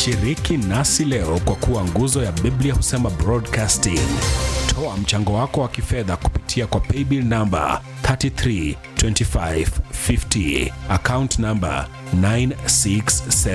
Shiriki nasi leo kwa kuwa nguzo ya Biblia Husema Broadcasting. Toa mchango wako wa kifedha kupitia kwa paybill number 332550, account number 967.